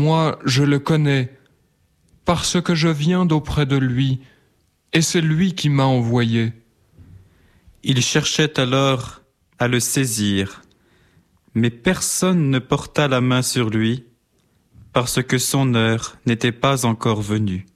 Moi, je le connais, parce que je viens d'auprès de lui, et c'est lui qui m'a envoyé. » Ils cherchaient alors à le saisir, mais personne ne porta la main sur lui, parce que son heure n'était pas encore venue.